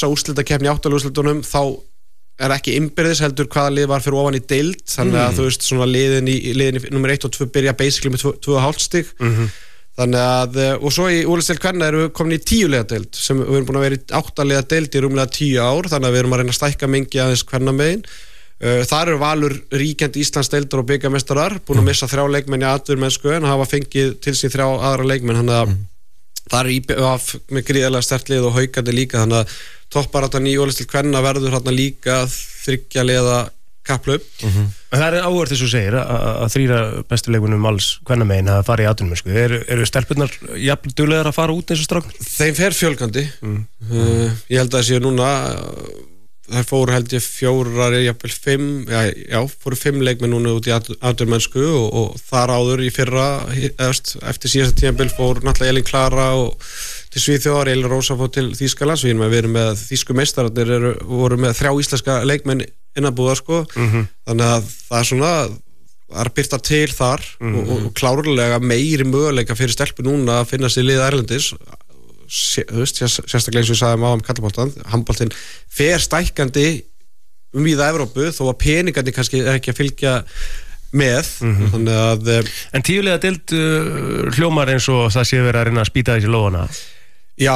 þessa úrslitakeppni í áttaúrslitunum þá ekki innbyrðis heldur hvaða lið var fyrir ofan í deild þannig að þú veist svona liðin í nummer 1 og 2 byrja basically með 2,5 stig þannig að og svo í úrslitadeild kvenna erum við komin í 10 liða deild sem við erum búin að vera í 8 liða deild í rúmlega 10 ár þannig að við erum að reyna að stækka mingi aðeins kvenna megin þar eru Valur ríkjandi Íslandsdeildar og bikarmeistarar búin að missa 3 leikmenn í atvinnumennsku en hafa fengið til sín 3 aðra leikmenn þannig að það IBF með gríðarlega sterkt lið og Haukandi líka þannig að topparáttan í úrslitadeild kvenna verður hérna líka 3 liða kapphlaup. Það áhugavert þess að þú segir að 3 bestu leikmönnum alls kvennamegin hafa farið í atvinnumennsku. Eru stelpurnar jafn duglegar að fara út eins og strákar? Þeim fer fjölgandi. Ég held að það séu núna þær fóru held ég 4, jafnvel 5 fóru 5 leikmenn núna út í atvinnumennsku og þar áður í fyrra eftir síðasta tímabil fór náttúrulega Elín Klara og til Svíþjóðar, Elín Rósa fór til Þýskalands við erum með þýsku meistararnir voru með 3 íslenska leikmenn innanbúðar sko þannig að það er svona að byrta til þar og klárlega meiri möguleika fyrir stelpu núna að finna sér lið erlendis sérstaklega eins og ég sagði á karlaboltan handboltinn fer stækkandi víða Evrópu þó að peningandi kannski ekki að fylgja með þannig að En 10 liða deild hljómar eins og það sé verið að reyna að spýta þessi lóðana Já,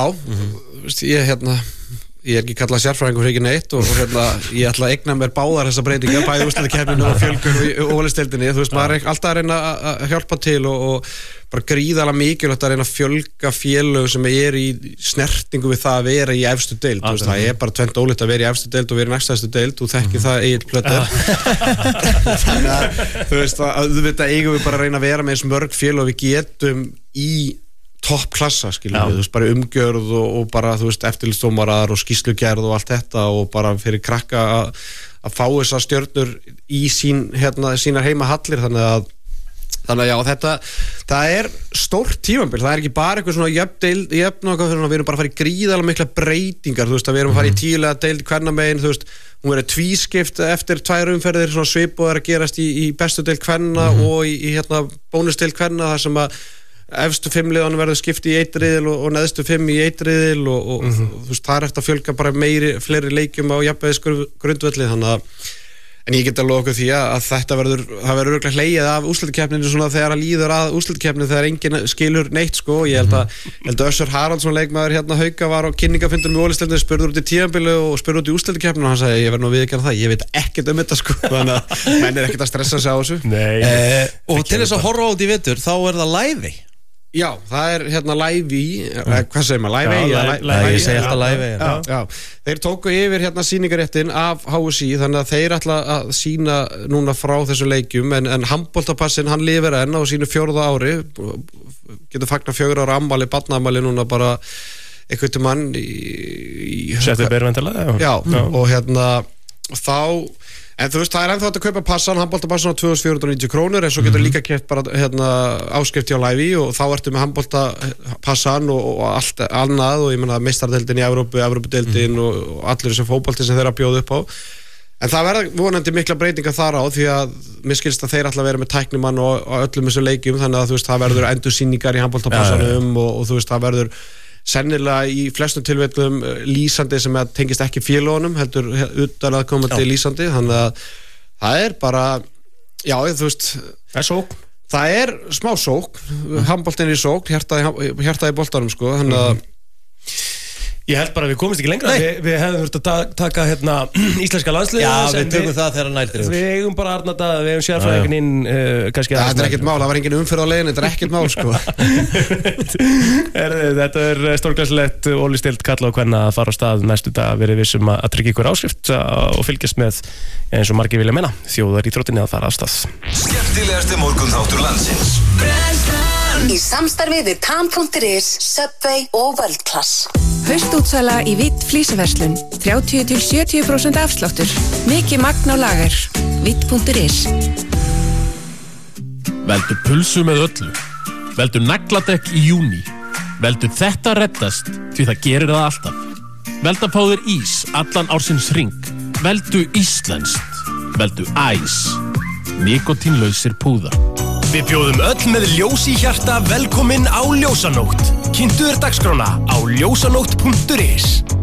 ég ekki kallað sérfræðingur fyrir ekki neitt og ég ætla að eigna mér báðar þessa breytingar, bæði úrslitakeppninu og fjölgun í ólisteildinni, þú veist, maður er alltaf að reyna að hjálpa til og bara gríðarlega mikilvægt að reyna að fjölga félög sem í snertingu við það að vera í efstu deild, þú veist, það er bara 20 ólíkt að vera í efstu deild og vera í næstæðstu deild, þú þekkir það Egill Plötter þannig að, þú veist, auðvitað eigum við bara að reyna að vera með eins mörg félög við getum í toppklassa, skiljum við, þú veist, bara umgjörð og bara, þú veist, eftirlitsdómarar og skýrslugerð og allt þetta og bara fyrir krakka að fá þessar stjörnur í sínar heimahallir, þannig að já, það er stórt tímabil, það er ekki bara eitthvað svona jöfn og við erum bara að fara í gríðarlega mikla breytingar, þú veist, að við erum að fara í 10 liða deild kvennamegin, þú veist, hún verið tvískipt eftir 2 umferðir, svona svipað er að gerast í bestu deild kvenna og í bónusdeild kvenna, þar sem að efstu 5 liðanum verður skipt í 1 riðil og neðstu 5 í 1 riðil og þú veist, það er eftir að fjölga bara fleiri leikjum á jafnvægis grundvelli þannig að, en ég get að loka því að það verður örugglega hlegið af úrslitakeppninu svona þegar að líður að úrslitakeppninu þegar enginn skilur neitt sko, ég held að Össur Haraldsson leikmaður Hauka var á kynningafundum með ólisteildinni, spurður út í tímabili og spurður út í úrslitakeppninu og hann sagði, ég verð nú að viðurkenna það, ég veit ekkert þetta sko, þannig að menn er ekkert að stressa sig á þessu. Og til þess að horfa út í vetur, þá er það live. Já, það er live í, hvað segir maður, ég segi alltaf live. Já, þeir tóku yfir sýningaréttin af HSI, þannig að þeir ætla að sýna núna frá þessu leikjum, en handboltapassin, hann lifir enn á sínu 4. ári, getur fagnar 4 ára ammali, barnaamali núna bara einhvern mann í Settur bervendalega. Já, og þá en þú veist, það er ennþá að kaupa passan, handboltapassan á 2490 krónur, en svo getur líka keypt bara áskrift hjá Live og þá ertu með handboltapassan og allt annað og ég meina meistaradeildin í Evrópudeildin og allir þessi fótbolti sem þeir að bjóða upp á. En það verða vonandi mikla breytingar þar á því að mér skilst að þeir ætla að vera með tæknimann og öllum þessu leikjum, þannig að þú veist, það verður endursýningar í handboltapassanum og þú veist, það verður sennilega í flestum tilfellum lýsandi sem tengist ekki félögunum heldur utan að koma til lýsandi, þannig að það er bara, já, þú veist það er sókn, það er smá sókn, handboltinn er sókn hjarta í boltanum sko, þannig að Ég held bara að við komumst ekki lengra. Við hefðum þurft að taka íslenska landsliðið. Já, við tökum það þegar nældir. Við eigum bara Arnardaða, við eigum sérfræðingin inn kannski. Þetta er ekkert mál, það var engin umferð á leiðinni, þetta er ekkert mál sko. Þetta er stórglæsilegt ólisteild kalla og kvenna að fara á stað næstu dag, verið vissum að tryggja ykkur áskrift og fylgjast með eins og margir vilja meina þjóðaríþróttinni að fara af stað. Skemmtilegasti morgunþáttur landsins. Í samstarfi við Tam.is, Subway og World Class. Haustútsala í Vitt flísaverslun. 30-70% afsláttur. Mikið magn á lager. Vitt.is. Veldu pulsu með öllu. Veldu nagladekk í júní. Veldu þetta reddast því það gerir það alltaf. Veldu að fá þér ís allan ársins hring. Veldu íslenskt. Veldu æs. Nikotínlausir púðar. Við bjóðum öll með ljós í hjarta velkomin á Ljósanótt. Kynntu þér dagskrána á ljósanótt.is.